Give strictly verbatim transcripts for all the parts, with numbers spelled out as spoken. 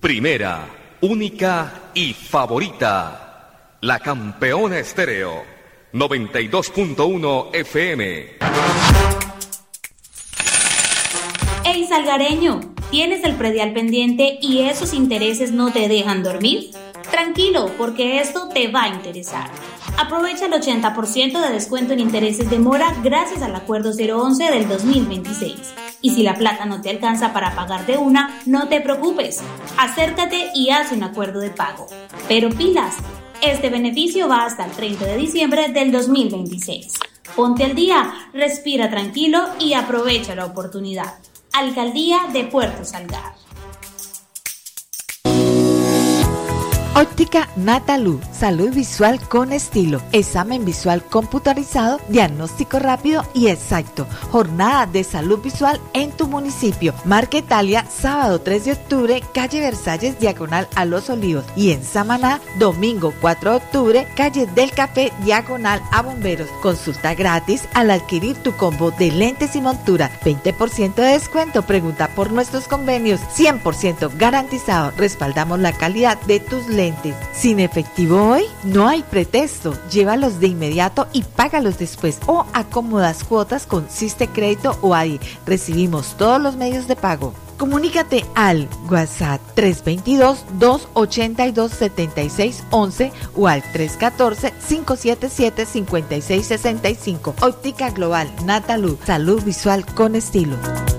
Primera, única y favorita. La Campeona Estéreo. noventa y dos punto uno F M. ¡Ey, salgareño! ¿Tienes el predial pendiente y esos intereses no te dejan dormir? Tranquilo, porque esto te va a interesar. Aprovecha el ochenta por ciento de descuento en intereses de mora gracias al Acuerdo cero once del dos mil veintiséis. Y si la plata no te alcanza para pagar de una, no te preocupes. Acércate y haz un acuerdo de pago. Pero pilas, este beneficio va hasta el treinta de diciembre del dos mil veintiséis. Ponte al día, respira tranquilo y aprovecha la oportunidad. Alcaldía de Puerto Salgar. Óptica Natalú, salud visual con estilo, examen visual computarizado, diagnóstico rápido y exacto, jornada de salud visual en tu municipio. Marca Italia, sábado tres de octubre, calle Versalles, diagonal a Los Olivos, y en Samaná, domingo cuatro de octubre, calle del Café, diagonal a Bomberos. Consulta gratis al adquirir tu combo de lentes y montura, veinte por ciento de descuento, pregunta por nuestros convenios, cien por ciento garantizado, respaldamos la calidad de tus lentes. Sin efectivo hoy, no hay pretexto. Llévalos de inmediato y págalos después o acomodas cuotas con Siste Crédito o A I. Recibimos todos los medios de pago. Comunícate al WhatsApp tres dos dos, dos ocho dos, siete seis uno uno o al tres uno cuatro, cinco siete siete, cinco seis seis cinco. Óptica Global Natalú, salud visual con estilo.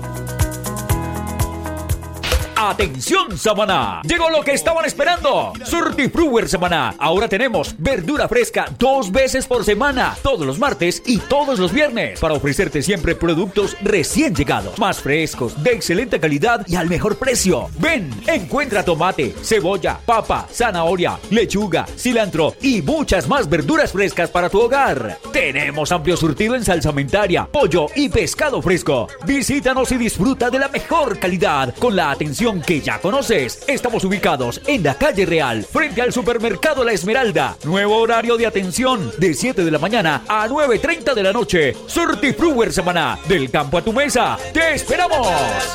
¡Atención, Samaná! Llegó lo que estaban esperando. Surtifruwer Samaná. Ahora tenemos verdura fresca dos veces por semana, todos los martes y todos los viernes, para ofrecerte siempre productos recién llegados, más frescos, de excelente calidad y al mejor precio. Ven, encuentra tomate, cebolla, papa, zanahoria, lechuga, cilantro y muchas más verduras frescas para tu hogar. Tenemos amplio surtido en salsamentaria, pollo y pescado fresco. Visítanos y disfruta de la mejor calidad con la atención que ya conoces. Estamos ubicados en la calle Real, frente al supermercado La Esmeralda. Nuevo horario de atención de siete de la mañana a nueve y treinta de la noche. Surtifruwer Samaná, del campo a tu mesa. ¡Te esperamos!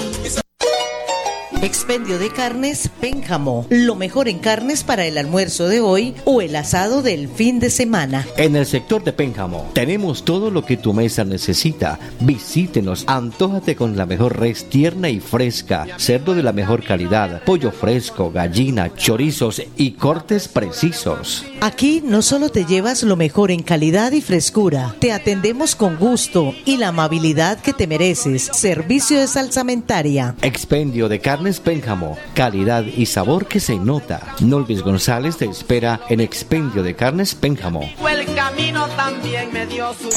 Expendio de carnes Pénjamo, lo mejor en carnes para el almuerzo de hoy o el asado del fin de semana. En el sector de Pénjamo tenemos todo lo que tu mesa necesita. Visítenos, antójate con la mejor res tierna y fresca, cerdo de la mejor calidad, pollo fresco, gallina, chorizos y cortes precisos. Aquí no solo te llevas lo mejor en calidad y frescura, te atendemos con gusto y la amabilidad que te mereces. Servicio de salsamentaria. Expendio de carnes Pénjamo, calidad y sabor que se nota. Nolvis González te espera en Expendio de Carnes Pénjamo. El camino también me dio su...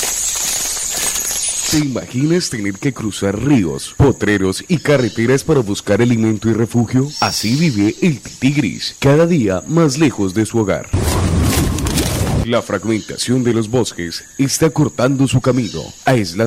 ¿Te imaginas tener que cruzar ríos, potreros y carreteras para buscar alimento y refugio? Así vive el tití gris, cada día más lejos de su hogar. La fragmentación de los bosques está cortando su camino, aislando